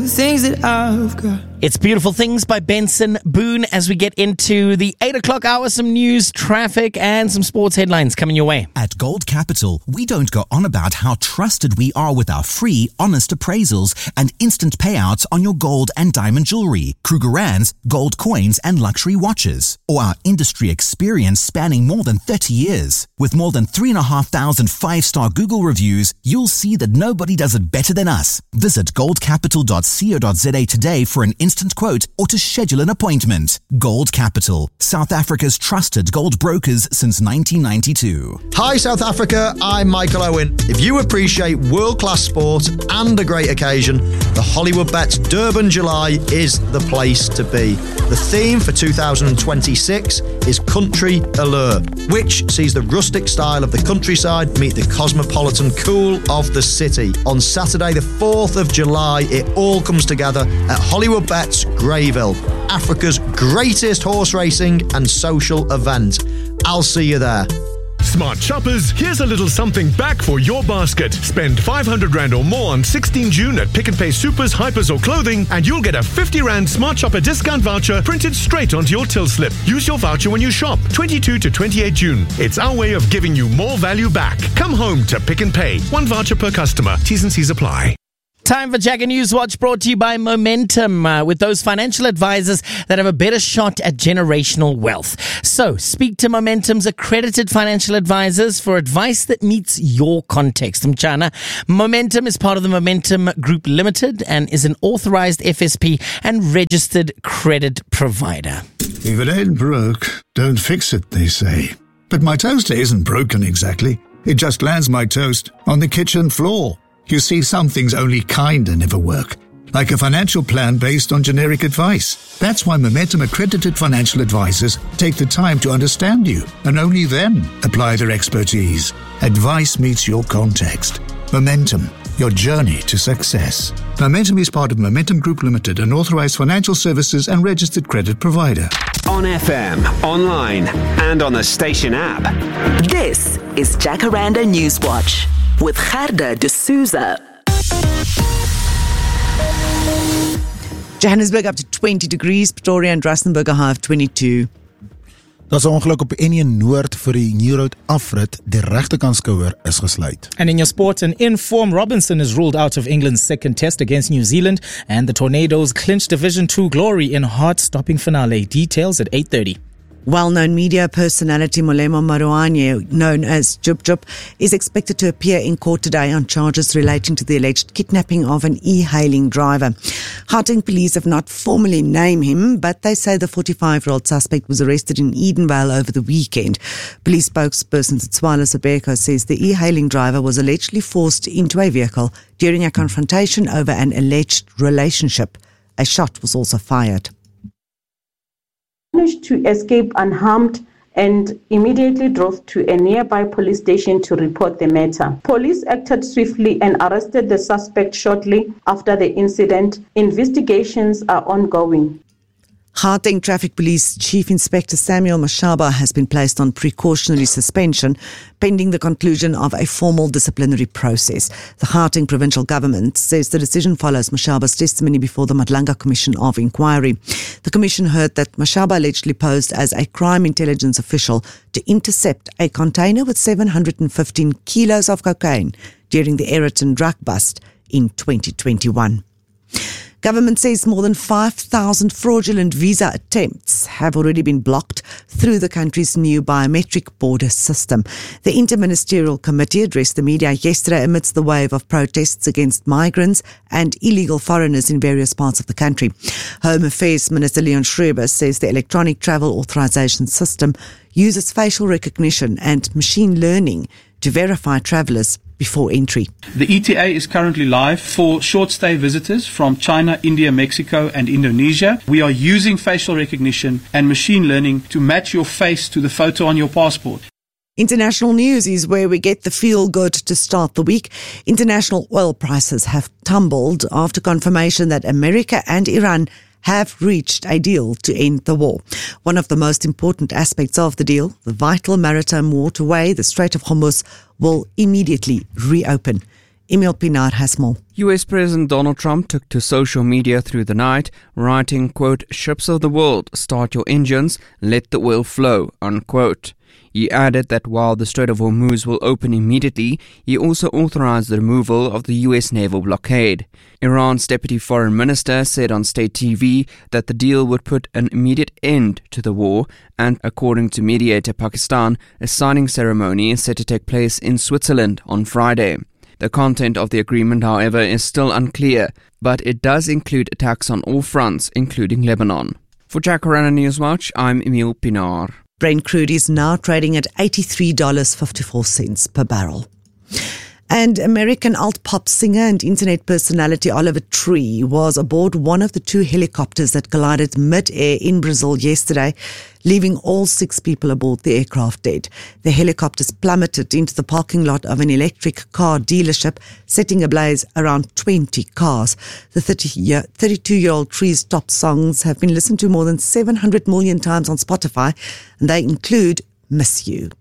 things that I've got. It's Beautiful Things by Benson Boone as we get into the 8 o'clock hour. Some news, traffic, and some sports headlines coming your way. At Gold Capital, we don't go on about how trusted we are with our free, honest appraisals and instant payouts on your gold and diamond jewelry, Krugerrands, gold coins, and luxury watches, or our industry experience spanning more than 30 years. With more than 3,500 five-star Google reviews, you'll see that nobody does it better than us. Visit goldcapital.co.za today for an instant quote or to schedule an appointment. Gold Capital, South Africa's trusted gold brokers since 1992. Hi South Africa, I'm Michael Owen. If you appreciate world-class sport and a great occasion, the Hollywood Bets Durban July is the place to be. The theme for 2026 is Country Allure, which sees the rustic style of the countryside meet the cosmopolitan cool of the city. On Saturday the 4th of July, it all comes together at Hollywood Bets Greyville, Africa's greatest horse racing and social event. I'll see you there. Smart shoppers, here's a little something back for your basket. Spend 500 Rand or more on 16 June at Pick n Pay Supers, Hypers or Clothing and you'll get a 50 Rand Smart Shopper discount voucher printed straight onto your till slip. Use your voucher when you shop, 22 to 28 June. It's our way of giving you more value back. Come home to Pick n Pay. One voucher per customer. T's and C's apply. Time for Jack and News Watch, brought to you by Momentum, with those financial advisors that have a better shot at generational wealth. So, speak to Momentum's accredited financial advisors for advice that meets your context. Mchana, Momentum is part of the Momentum Group Limited and is an authorized FSP and registered credit provider. If it ain't broke, don't fix it, they say. But my toaster isn't broken exactly. It just lands my toast on the kitchen floor. You see, some things only kinda never work, like a financial plan based on generic advice. That's why Momentum accredited financial advisors take the time to understand you, and only then apply their expertise. Advice meets your context. Momentum, your journey to success. Momentum is part of Momentum Group Limited, an authorized financial services and registered credit provider. On FM, online, and on the station app. This is Jacaranda News Watch with Gerda de Souza. Johannesburg up to 20 degrees, Pretoria and Rustenburg a high of 22. Daar's 'n ongeluk op N1 Noord vir die New Road afrit. Die regterkant skouer is gesluit. And in your sport, an in-form Robinson is ruled out of England's second test against New Zealand, and the Tornadoes clinched Division 2 glory in heart-stopping finale. Details at 8:30. Well-known media personality Molemo Maruanye, known as Jup Jup, is expected to appear in court today on charges relating to the alleged kidnapping of an e-hailing driver. Gauteng police have not formally named him, but they say the 45-year-old suspect was arrested in Edenvale over the weekend. Police spokesperson Tswala Sobeko says the e-hailing driver was allegedly forced into a vehicle during a confrontation over an alleged relationship. A shot was also fired. Managed to escape unharmed and immediately drove to a nearby police station to report the matter. Police acted swiftly and arrested the suspect shortly after the incident. Investigations are ongoing. Gauteng Traffic Police Chief Inspector Samuel Mashaba has been placed on precautionary suspension pending the conclusion of a formal disciplinary process. The Gauteng Provincial Government says the decision follows Mashaba's testimony before the Madlanga Commission of Inquiry. The commission heard that Mashaba allegedly posed as a crime intelligence official to intercept a container with 715 kilos of cocaine during the Ayrton drug bust in 2021. Government says more than 5,000 fraudulent visa attempts have already been blocked through the country's new biometric border system. The Interministerial Committee addressed the media yesterday amidst the wave of protests against migrants and illegal foreigners in various parts of the country. Home Affairs Minister Leon Schreiber says the electronic travel authorization system uses facial recognition and machine learning to verify travellers before entry. The ETA is currently live for short-stay visitors from China, India, Mexico and Indonesia. We are using facial recognition and machine learning to match your face to the photo on your passport. International news is where we get the feel-good to start the week. International oil prices have tumbled after confirmation that America and Iran have reached a deal to end the war. One of the most important aspects of the deal, the vital maritime waterway, the Strait of Hormuz, will immediately reopen. Emil Pinar has more. US President Donald Trump took to social media through the night, writing, quote, "Ships of the world, start your engines, let the oil flow," unquote. He added that while the Strait of Hormuz will open immediately, he also authorized the removal of the US naval blockade. Iran's deputy foreign minister said on state TV that the deal would put an immediate end to the war, and according to mediator Pakistan, a signing ceremony is set to take place in Switzerland on Friday. The content of the agreement, however, is still unclear, but it does include attacks on all fronts, including Lebanon. For Jacaranda Newswatch, I'm Emil Pinar. Brent crude is now trading at $83.54 per barrel. And American alt-pop singer and internet personality Oliver Tree was aboard one of the two helicopters that collided mid-air in Brazil yesterday, leaving all 6 people aboard the aircraft dead. The helicopters plummeted into the parking lot of an electric car dealership, setting ablaze around 20 cars. The 32-year-old Tree's top songs have been listened to more than 700 million times on Spotify, and they include Miss You.